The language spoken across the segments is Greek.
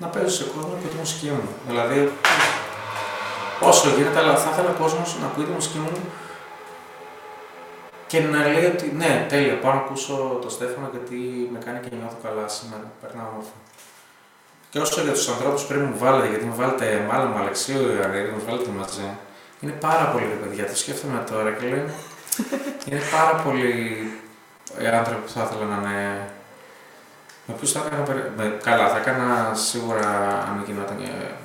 να παίζω σε κόσμο να ακούει τη μουσική μου. Δηλαδή, όσο γίνεται, αλλά θα ήθελα ο κόσμος να ακούει τη μουσική μου και να λέει ότι ναι, τέλεια, πάω να ακούσω τον Στέφανο γιατί με κάνει και νιώθω καλά σήμερα. Περνάω όμορφα. Και όσο για τους ανθρώπους πριν μου βάλετε, γιατί μου βάλετε μάλλον Αλεξίου, Ιωαννίδη, μου βάλετε μαζί. Είναι πάρα πολλοί παιδιά, το σκέφτομαι τώρα και λέω. Είναι πάρα πολλοί οι άνθρωποι που θα ήθελα να είναι. Με ποιους θα έκανα. Καλά, θα έκανα σίγουρα αν γινόταν.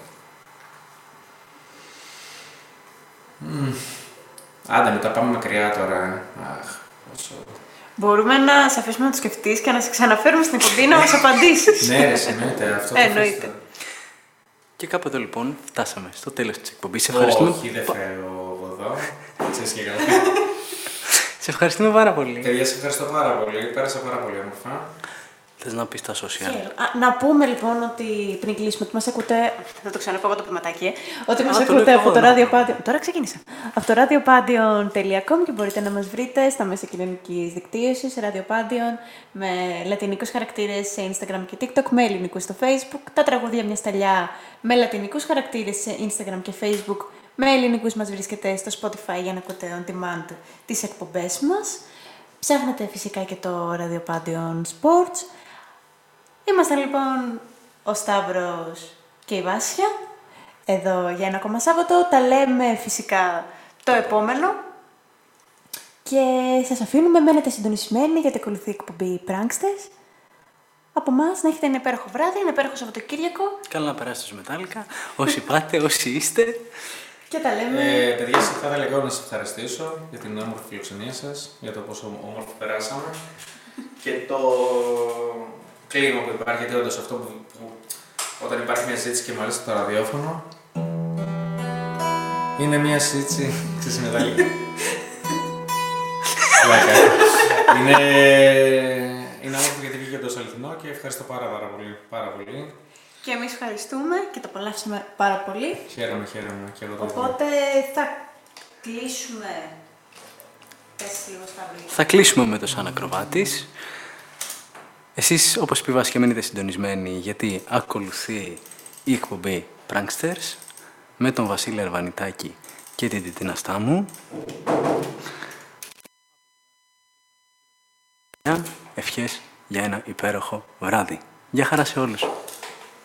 Άντε, μετά πάμε μακριά τώρα. Αχ, όσο. Μπορούμε να σε αφήσουμε να το σκεφτείς και να σε ξαναφέρουμε στην εκπομπή να μας απαντήσεις. Ναι, ρε, εννοείται. Αυτό το εννοείται. Και κάπου εδώ λοιπόν φτάσαμε στο τέλος της εκπομπής. Σε ευχαριστούμε. Όχι, δεν φέρω εδώ. Ξέρεις και καλά. Σε ευχαριστούμε πάρα πολύ. Παιδιά, σε ευχαριστώ πάρα πολύ. Πέρασα πάρα πολύ όμορφα. Θες να πεις τα social? Να πούμε λοιπόν ότι πριν κλείσουμε ότι μας ακούτε. Θα το ξαναπώ εγώ το πηματάκι. Ότι μας ακούτε από το ραδιοπάντιο. Τώρα ξεκίνησα. Από το radiopadion.com και μπορείτε να μας βρείτε στα μέσα κοινωνικής δικτύωσης, ραδιοπάντιον, με λατινικούς χαρακτήρες σε Instagram και TikTok, με ελληνικούς στο Facebook. Τα τραγούδια μια σταλιά με λατινικούς χαρακτήρες σε Instagram και Facebook. Με ελληνικούς μας βρίσκεται στο Spotify για να ακούτε on demand τις εκπομπές μας. Ψάχνετε φυσικά και το Radiopadion Sports. Είμαστε λοιπόν ο Σταύρος και η Βάσια, εδώ για ένα ακόμα Σάββατο. Τα λέμε φυσικά το επόμενο και σας αφήνουμε, μένετε συντονισμένοι γιατί ακολουθεί η εκπομπή Pranksters. Από εμάς να έχετε ένα υπέροχο βράδυ, ένα υπέροχο Σαββατοκύριακο. Καλά να περάσετε στους Μετάλλικα, όσοι πάτε, όσοι είστε. Και τα λέμε. Παιδιά, θα ήθελα εγώ να σας ευχαριστήσω για την όμορφη φιλοξενία σας, για το πόσο όμορφα περάσαμε. Και το κλίμα που υπάρχει, γιατί όντως αυτό που όταν υπάρχει μια συζήτηση και μάλιστα το ραδιόφωνο, είναι μια συζήτηση, ξέρεις, μεταλλική. Είναι όμορφο γιατί βγήκε τόσο αληθινό και ευχαριστώ πάρα πολύ. Και εμείς ευχαριστούμε και το απολαύσαμε πάρα πολύ. Χαίρομαι και εγώ το ίδιο. Οπότε θα κλείσουμε. Πες λίγο Σταύρη. Θα κλείσουμε με το Σαν Ακροβάτης. Εσείς, όπως είπα, και μείνετε συντονισμένοι, γιατί ακολουθεί η εκπομπή Pranksters με τον Βασίλη Αρβανιτάκη και την Τιτίνα Στάμου. Ευχές για ένα υπέροχο βράδυ. Γεια χαρά σε όλους.